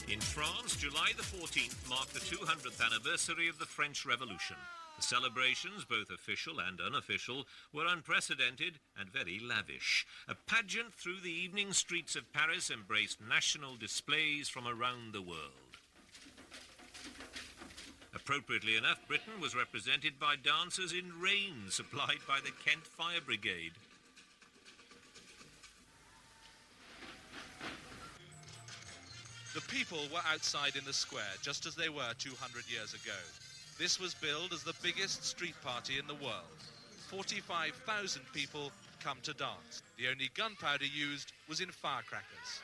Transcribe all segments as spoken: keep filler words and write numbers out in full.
In France, July the fourteenth marked the two hundredth anniversary of the French Revolution. The celebrations, both official and unofficial, were unprecedented and very lavish. A pageant through the evening streets of Paris embraced national displays from around the world. Appropriately enough, Britain was represented by dancers in rain supplied by the Kent Fire Brigade. The people were outside in the square, just as they were two hundred years ago. This was billed as the biggest street party in the world. forty-five thousand people come to dance. The only gunpowder used was in firecrackers.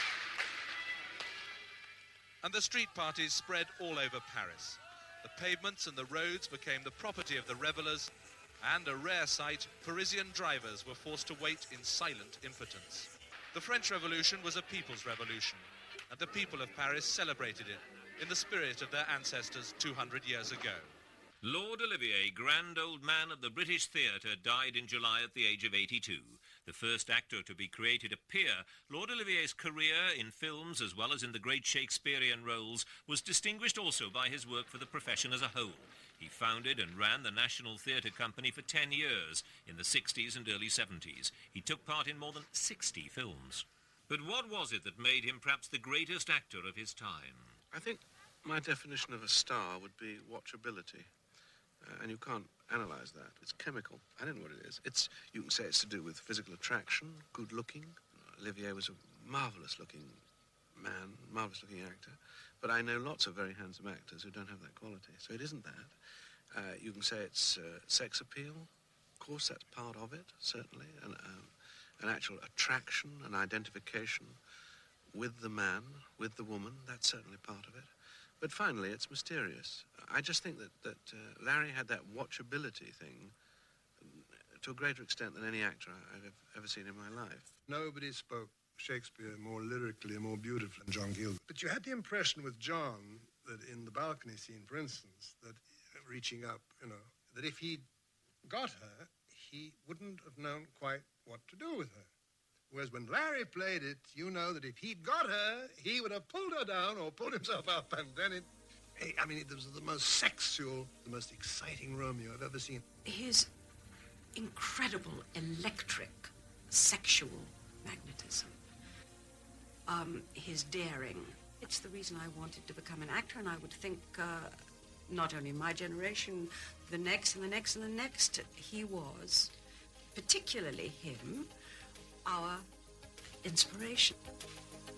And the street parties spread all over Paris. The pavements and the roads became the property of the revellers, and a rare sight, Parisian drivers were forced to wait in silent impotence. The French Revolution was a people's revolution, and the people of Paris celebrated it in the spirit of their ancestors two hundred years ago. Lord Olivier, grand old man of the British Theatre, died in July at the age of eighty-two. The first actor to be created a peer, Lord Olivier's career in films as well as in the great Shakespearean roles was distinguished also by his work for the profession as a whole. He founded and ran the National Theatre Company for ten years in the sixties and early seventies. He took part in more than sixty films. But what was it that made him perhaps the greatest actor of his time? I think my definition of a star would be watchability. Uh, and you can't analyse that. It's chemical. I don't know what it is. It's, you can say it's to do with physical attraction, good looking. Olivier was a marvellous looking man, marvellous looking actor. But I know lots of very handsome actors who don't have that quality. So it isn't that. Uh, you can say it's uh, sex appeal. Of course, that's part of it, certainly. And, um, an actual attraction, an identification with the man, with the woman, that's certainly part of it. But finally, it's mysterious. I just think that, that uh, Larry had that watchability thing to a greater extent than any actor I've ever seen in my life. Nobody spoke Shakespeare more lyrically, more beautifully than John Gielgud. But you had the impression with John that in the balcony scene, for instance, that uh, reaching up, you know, that if he'd got her, he wouldn't have known quite what to do with her. Whereas when Larry played it, you know that if he'd got her, he would have pulled her down or pulled himself up, and then it... I mean, it was the most sexual, the most exciting Romeo I've ever seen. His incredible, electric, sexual magnetism. Um, his daring. It's the reason I wanted to become an actor, and I would think uh, not only my generation, the next and the next and the next, he was... particularly him, our inspiration.